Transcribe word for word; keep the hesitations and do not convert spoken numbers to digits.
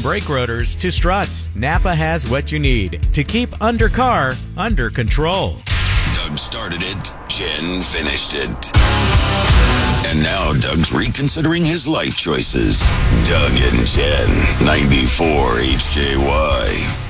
brake rotors to struts, Napa has what you need to keep under car under control. Doug started it, Jen finished it. And now Doug's reconsidering his life choices. Doug and Jen, ninety-four H J Y.